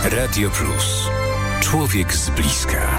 Radio Plus. Człowiek z bliska.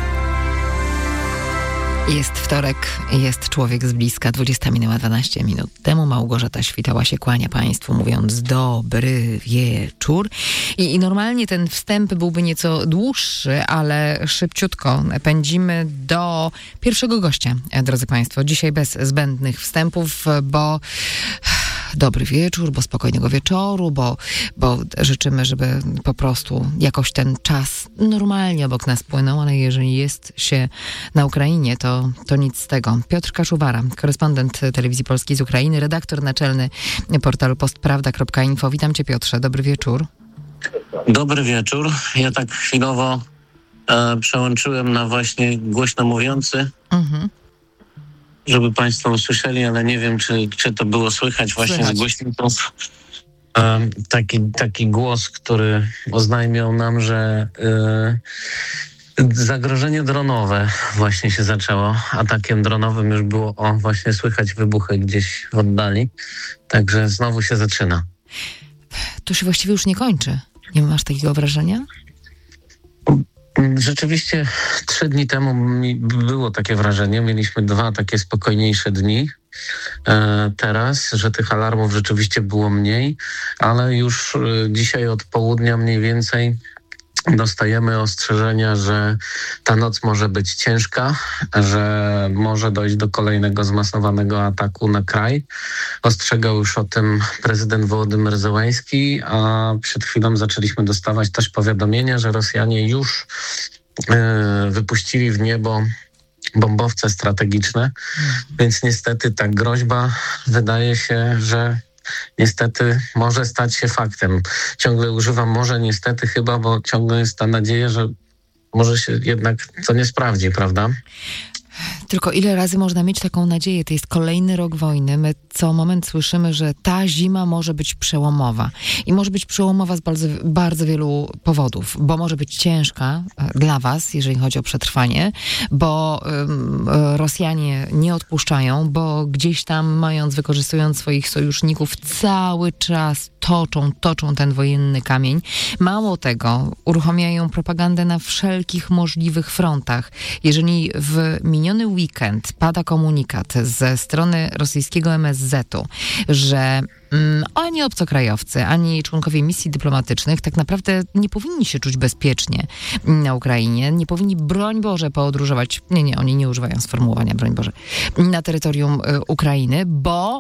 Jest wtorek, jest człowiek z bliska. 20 minęła 12 minut temu. Małgorzata Świtała się kłania Państwu, mówiąc dobry wieczór. I normalnie ten wstęp byłby nieco dłuższy, ale szybciutko pędzimy do pierwszego gościa, drodzy Państwo. Dzisiaj bez zbędnych wstępów, bo dobry wieczór, bo spokojnego wieczoru, bo życzymy, żeby po prostu jakoś ten czas normalnie obok nas płynął, ale jeżeli jest się na Ukrainie, to nic z tego. Piotr Kaszuwara, korespondent Telewizji Polskiej z Ukrainy, redaktor naczelny portalu postprawda.info. Witam Cię, Piotrze, dobry wieczór. Dobry wieczór. Ja tak chwilowo przełączyłem na właśnie głośno mówiący. Żeby Państwo usłyszeli, ale nie wiem, czy to było słychać właśnie z głośników. Taki głos, który oznajmiał nam, że zagrożenie dronowe właśnie się zaczęło. Atakiem dronowym już było właśnie słychać wybuchy gdzieś w oddali. Także znowu się zaczyna. To się właściwie już nie kończy. Nie masz takiego wrażenia? Rzeczywiście 3 dni temu było takie wrażenie. Mieliśmy 2 takie spokojniejsze dni. Teraz, że tych alarmów rzeczywiście było mniej, ale już dzisiaj od południa mniej więcej dostajemy ostrzeżenia, że ta noc może być ciężka, że może dojść do kolejnego zmasowanego ataku na kraj. Ostrzegał już o tym prezydent Wołodymyr Zełański, a przed chwilą zaczęliśmy dostawać też powiadomienia, że Rosjanie już wypuścili w niebo bombowce strategiczne, więc niestety ta groźba wydaje się, że niestety może stać się faktem. Ciągle używam może niestety chyba, bo ciągle jest ta nadzieja, że może się jednak to nie sprawdzi, prawda? Tylko ile razy można mieć taką nadzieję? To jest kolejny rok wojny. My co moment słyszymy, że ta zima może być przełomowa. I może być przełomowa z bardzo, bardzo wielu powodów. Bo może być ciężka dla was, jeżeli chodzi o przetrwanie, bo Rosjanie nie odpuszczają, bo gdzieś tam wykorzystując swoich sojuszników, cały czas toczą ten wojenny kamień. Mało tego, uruchamiają propagandę na wszelkich możliwych frontach. Jeżeli w miniony weekend pada komunikat ze strony rosyjskiego MSZ-u, że ani obcokrajowcy, ani członkowie misji dyplomatycznych tak naprawdę nie powinni się czuć bezpiecznie na Ukrainie, nie powinni, broń Boże, podróżować, nie, oni nie używają sformułowania, broń Boże, na terytorium Ukrainy, bo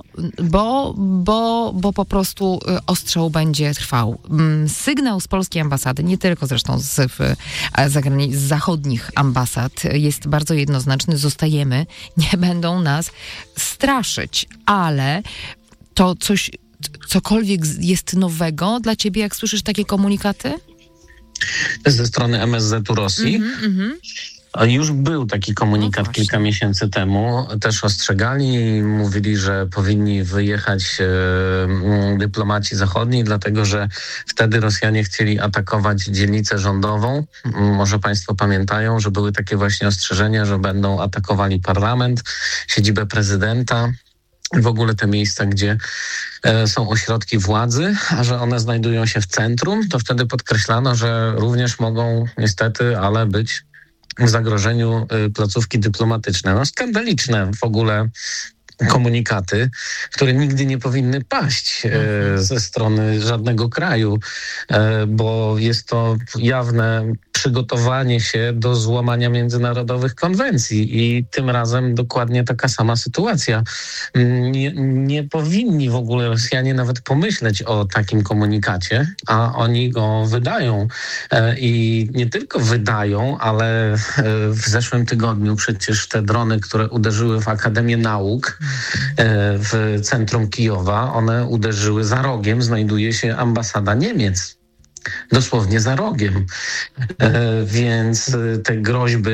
po prostu ostrzał będzie trwał. Sygnał z polskiej ambasady, nie tylko zresztą z zachodnich ambasad, jest bardzo jednoznaczny. Zostajemy, nie będą nas straszyć, ale to cokolwiek jest nowego dla ciebie, jak słyszysz takie komunikaty? Ze strony MSZ-u Rosji? Już był taki komunikat kilka miesięcy temu. Też ostrzegali, mówili, że powinni wyjechać dyplomaci zachodni, dlatego że wtedy Rosjanie chcieli atakować dzielnicę rządową. Może Państwo pamiętają, że były takie właśnie ostrzeżenia, że będą atakowali parlament, siedzibę prezydenta. W ogóle te miejsca, gdzie są ośrodki władzy, a że one znajdują się w centrum, to wtedy podkreślano, że również mogą niestety, ale być w zagrożeniu placówki dyplomatyczne. No skandaliczne w ogóle komunikaty, które nigdy nie powinny paść ze strony żadnego kraju, bo jest to jawne przygotowanie się do złamania międzynarodowych konwencji i tym razem dokładnie taka sama sytuacja. Nie powinni w ogóle Rosjanie nawet pomyśleć o takim komunikacie, a oni go wydają. I nie tylko wydają, ale w zeszłym tygodniu przecież te drony, które uderzyły w Akademię Nauk w centrum Kijowa, one uderzyły za rogiem, znajduje się ambasada Niemiec. Dosłownie za rogiem. Więc te groźby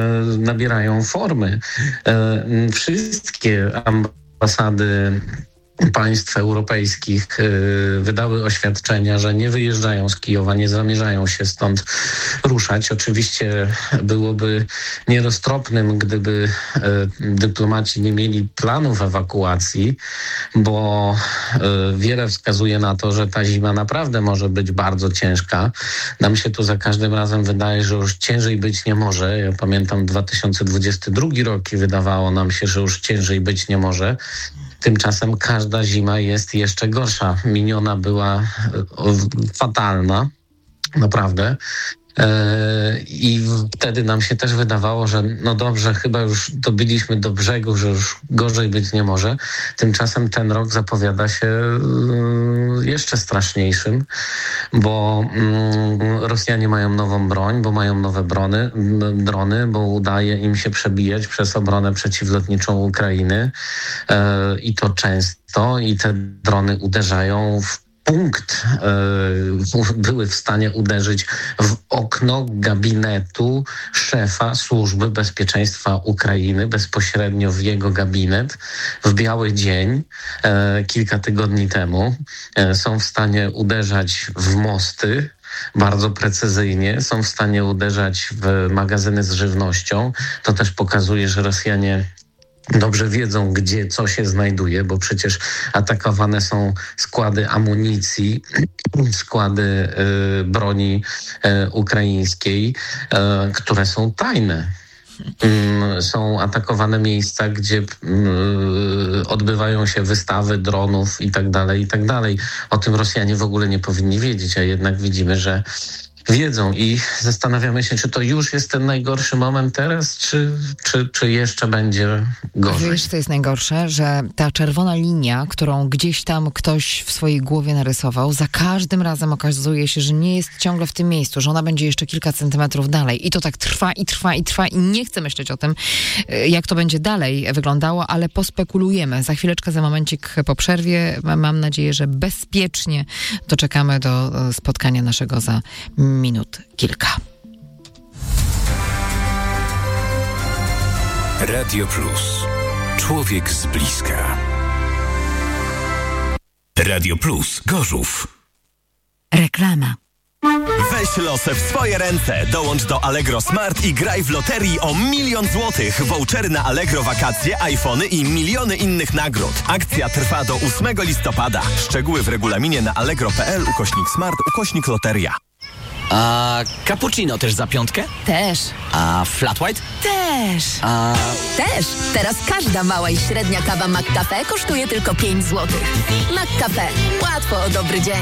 nabierają formy. Wszystkie ambasady państw europejskich wydały oświadczenia, że nie wyjeżdżają z Kijowa, nie zamierzają się stąd ruszać. Oczywiście byłoby nieroztropnym, gdyby dyplomaci nie mieli planów ewakuacji, bo wiele wskazuje na to, że ta zima naprawdę może być bardzo ciężka. Nam się tu za każdym razem wydaje, że już ciężej być nie może. Ja pamiętam 2022 rok i wydawało nam się, że już ciężej być nie może. Tymczasem każda zima jest jeszcze gorsza. Miniona była fatalna, naprawdę. I wtedy nam się też wydawało, że no dobrze, chyba już dobiliśmy do brzegu, że już gorzej być nie może. Tymczasem ten rok zapowiada się jeszcze straszniejszym, bo Rosjanie mają nową broń, bo mają nowe drony, bo udaje im się przebijać przez obronę przeciwlotniczą Ukrainy i to często, i te drony uderzają w punkt, były w stanie uderzyć w okno gabinetu szefa Służby Bezpieczeństwa Ukrainy, bezpośrednio w jego gabinet, w biały dzień, kilka tygodni temu. Są w stanie uderzać w mosty, bardzo precyzyjnie, są w stanie uderzać w magazyny z żywnością. To też pokazuje, że Rosjanie dobrze wiedzą, gdzie co się znajduje, bo przecież atakowane są składy amunicji, składy broni ukraińskiej, które są tajne. Są atakowane miejsca, gdzie odbywają się wystawy dronów i tak dalej, i tak dalej. O tym Rosjanie w ogóle nie powinni wiedzieć, a jednak widzimy, że wiedzą i zastanawiamy się, czy to już jest ten najgorszy moment teraz, czy jeszcze będzie gorzej. Wiesz, co jest najgorsze? Że ta czerwona linia, którą gdzieś tam ktoś w swojej głowie narysował, za każdym razem okazuje się, że nie jest ciągle w tym miejscu, że ona będzie jeszcze kilka centymetrów dalej. I to tak trwa i nie chcę myśleć o tym, jak to będzie dalej wyglądało, ale pospekulujemy. Za chwileczkę, za momencik po przerwie. Mam nadzieję, że bezpiecznie doczekamy do spotkania naszego za minut kilka. Radio Plus. Człowiek z bliska. Radio Plus Gorzów. Reklama. Weź losy w swoje ręce. Dołącz do Allegro Smart i graj w loterii o 1 000 000 złotych. Vouchery na Allegro wakacje, iPhony i miliony innych nagród. Akcja trwa do 8 listopada. Szczegóły w regulaminie na allegro.pl/smart/loteria. A cappuccino też za 5? Też. A flat white? Też. Też. Teraz każda mała i średnia kawa McCafe kosztuje tylko 5 zł. McCafe. Łatwo o dobry dzień.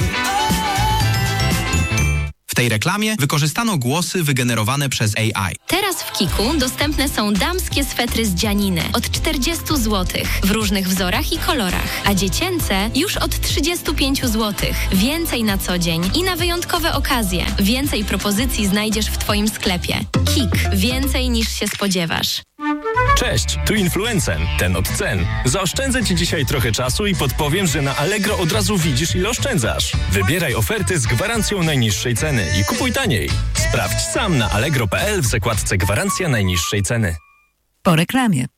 W tej reklamie wykorzystano głosy wygenerowane przez AI. Teraz w Kiku dostępne są damskie swetry z dzianiny od 40 zł w różnych wzorach i kolorach, a dziecięce już od 35 zł. Więcej na co dzień i na wyjątkowe okazje. Więcej propozycji znajdziesz w Twoim sklepie. Kik. Więcej niż się spodziewasz. Cześć, tu Influencen, ten od cen. Zaoszczędzę Ci dzisiaj trochę czasu i podpowiem, że na Allegro od razu widzisz, ile oszczędzasz. Wybieraj oferty z gwarancją najniższej ceny i kupuj taniej. Sprawdź sam na allegro.pl w zakładce gwarancja najniższej ceny. Po reklamie.